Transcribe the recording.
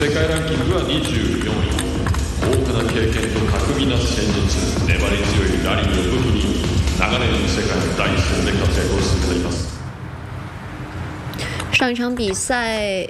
世界ランキングは24位。豪華な経験と巧みな戦術、粘り強いラリーを武器に長年世界の第一線で活躍を続けています。 上一场比赛